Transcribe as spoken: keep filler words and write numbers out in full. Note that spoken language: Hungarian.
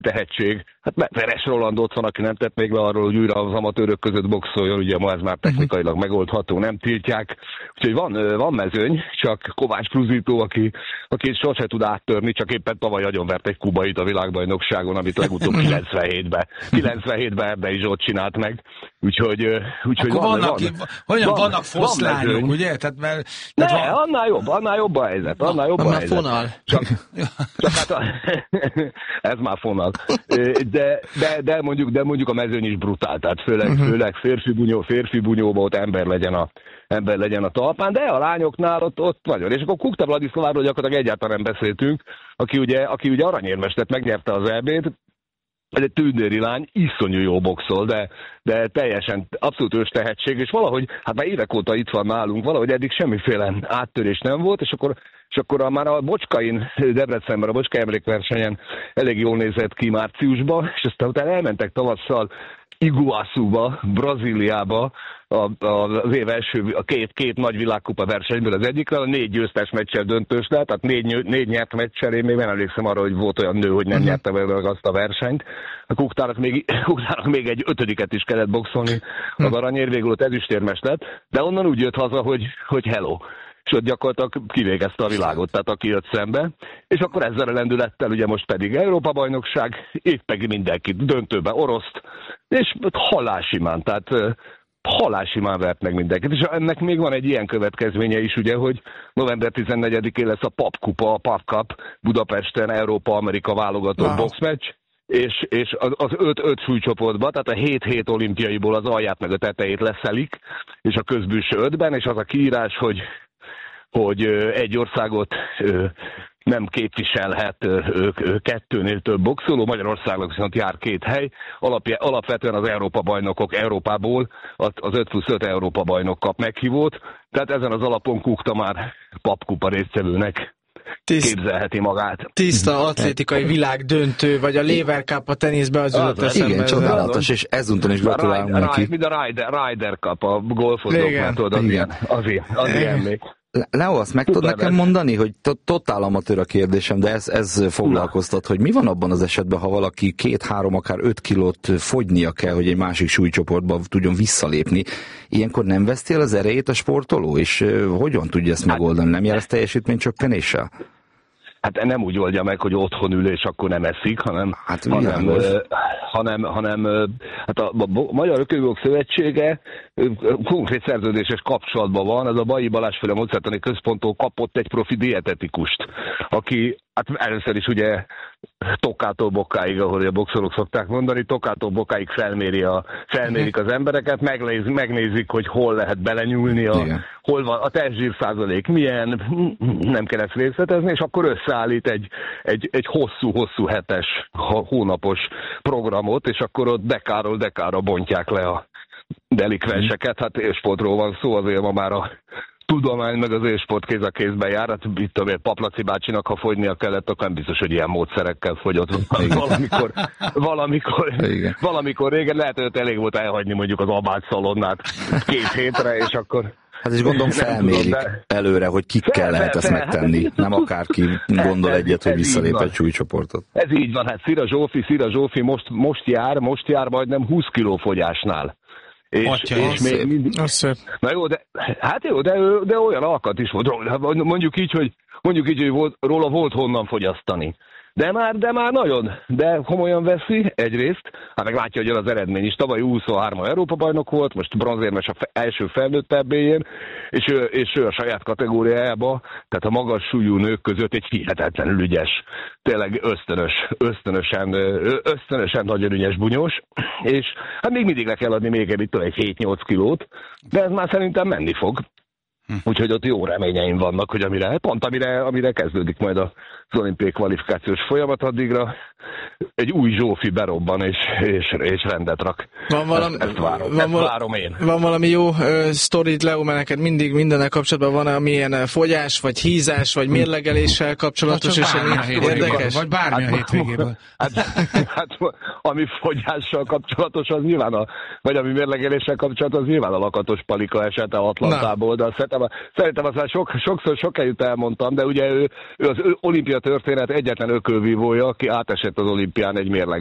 tehetség. Hát Veres Roland ott van, aki nem tett még le arról, hogy újra az amatőrök között boxoljon, ugye ma ez már technikailag megoldható, nem tiltják. Úgyhogy van, van mezőny, csak Kovács Kruzító, aki, aki sose tud áttörni, csak éppen tavaly agyonvert egy kubait a világbajnokságon, amit legutóbb kilencvenhétben. kilencvenhétben Erdei Zsolt csinált meg. Úgyhogy, úgyhogy Akkor van, vannak, van, hogyan van, vannak foszlányok, ugye? Tehát, mert, tehát ne, van... annál jobb, annál jobb a helyzet, annál jobb a helyzet. Fonal. Csak, csak hát a, ez már fonal. De, de, de, mondjuk, de mondjuk a mezőny is brutál, tehát főleg, uh-huh. főleg férfi bunyó, férfi bunyóban ott ember legyen a, ember legyen a talpán, de a lányoknál ott, ott nagyon. És akkor Kukta Vladiszlaváról gyakorlatilag egyáltalán nem beszéltünk, aki ugye, aki ugye aranyérmes lett, megnyerte az é bét. Ez egy tündéri lány, iszonyú jó boxol, de, de teljesen abszolút ős tehetség, és valahogy, hát már évek óta itt van nálunk, valahogy eddig semmiféle áttörés nem volt, és akkor, és akkor a, már a Bocskain, Debrecenben, a Bocskai emlékversenyen elég jól nézett ki márciusban, és aztán utána elmentek tavasszal Iguaçuba, Brazíliába, a, a, az év első, a két, két nagy világkupa versenyből az egyikre, a négy győztes meccsel döntős lett, tehát négy, négy nyert meccsel, én még nem emlékszem arra, hogy volt olyan nő, hogy nem uh-huh. nyerte meg azt a versenyt. A Kuktának még, Kuktának még egy ötödiket is kellett boxolni, az uh-huh. aranyér végül ott ezüstérmes lett, de onnan úgy jött haza, hogy, hogy hello. És ott gyakorlatilag kivégezte a világot, tehát aki jött szembe. És akkor ezzel a lendülettel ugye most pedig Európa-bajnokság, itt meg mindenki döntőbe oroszt, és halálsimán, tehát halálsimán vert meg mindenkit. És ennek még van egy ilyen következménye is, ugye, hogy november tizennegyedikén lesz a Pap Kupa, a Pap Cup Budapesten, Európa-Amerika válogatott wow. boxmeccs, és, és az öt-öt súlycsoportban, tehát a hét-hét olimpiaiból az alját meg a tetejét leszelik, és a közbülső ötben, és az a kiírás, hogy hogy egy országot nem képviselhet kettőnél több boxoló, Magyarországnak viszont jár két hely, Alapja, alapvetően az Európa-bajnokok Európából az öt plusz öt Európa-bajnok kap meghívót, tehát ezen az alapon Kukta már papkupa résztvevőnek Tiszt, képzelheti magát. Tiszta atlétikai világdöntő, vagy a Lever Cup a teniszbe az jutott eszembe. Igen, csodálatos, és ezúton is gratulálunk neki. Mint a Ryder, Ryder Cup, a golfozók, mert tudod, az ilyen, az ilyen, az ilyen még. Leo, azt meg tudod nekem mondani, hogy totál amatőr a kérdésem, de ez, ez foglalkoztat, hogy mi van abban az esetben, ha valaki két-három, akár öt kilót fogynia kell, hogy egy másik súlycsoportba tudjon visszalépni. Ilyenkor nem veszti el az erejét a sportoló, és uh, hogyan tudja ezt megoldani? Nem jár ez teljesítménycsökkenéssel? Hát nem úgy oldja meg, hogy otthon ül és akkor nem eszik, hanem, hát, hanem, uh, hanem, hanem uh, hát a, a Magyar Ökölgők Szövetsége uh, konkrét szerződéses kapcsolatban van, ez a Bajai Balázsféle Módszertani Központtól kapott egy profi dietetikust, aki hát először is ugye tokától bokáig, ahogy a boxolók szokták mondani, tokától bokáig felméri a, felmérik az embereket, megnéz, megnézik, hogy hol lehet belenyúlni, a, hol van a testzsír százalék, milyen, nem kell ezt részletezni, és akkor összeállít egy, egy, egy hosszú-hosszú hetes, hónapos programot, és akkor ott dekáról dekára bontják le a delikvenseket. Hát élsportról van szó, azért ma már a tudomány meg az élsport kéz a kézben jár, hát itt a Paplaci bácsinak, ha fogynia kellett, akkor nem biztos, hogy ilyen módszerekkel fogyott. Valamikor, valamikor, valamikor régen lehet, hogy elég volt elhagyni mondjuk az Abát szalonnát két hétre, és akkor... Hát és gondolom felmérik de... előre, hogy kikkel fel, lehet fel, ezt fel, megtenni. Hát, nem akárki gondol ez, egyet, hogy visszalép egy súlycsoportot. Ez így van, hát Szira Zsófi, Szira Zsófi most, most jár, most jár majdnem húsz kiló fogyásnál. És, Atya, és még szép. mindig... Na jó, de, hát jó, de, de olyan alkat is volt. Mondjuk így, hogy, mondjuk így, hogy volt, róla volt honnan fogyasztani. De már, de már nagyon, de komolyan veszi egyrészt, hát meg látja, hogy az eredmény is. Tavaly huszonhárom Európa-bajnok volt, most bronzérmes a első felnőtt é bén, és ő, és ő a saját kategóriájába, tehát a magas súlyú nők között egy hihetetlenül ügyes, tényleg ösztönös, ösztönösen, ösztönösen nagyon ügyes bunyós, és hát még mindig le kell adni még egy, egy hét-nyolc kilót, de ez már szerintem menni fog. Úgyhogy ott jó reményeim vannak, hogy amire, pont amire, amire kezdődik majd az olimpiai kvalifikációs folyamat, addigra egy új Zsófi berobban és, és, és rendet rak. Van valami, ezt, ezt, várom, van ezt val- várom én. Van valami jó uh, sztorid, Leo, mert neked mindig mindennel kapcsolatban van amilyen fogyás, vagy hízás, vagy mérlegeléssel kapcsolatos, és ami érdekes? Vagy bármi hát, a hétvégében. Hát, hát, ami fogyással kapcsolatos, az nyilván a, vagy ami mérlegeléssel kapcsolatos, az nyilván a Lakatos Palika esete Atlantából, de szerintem, szerintem azt már sok, sokszor sokáig elmondtam, de ugye ő, ő az ő olimpia történet, egyetlen ökölvívója, aki átesett az olimpián egy mérleg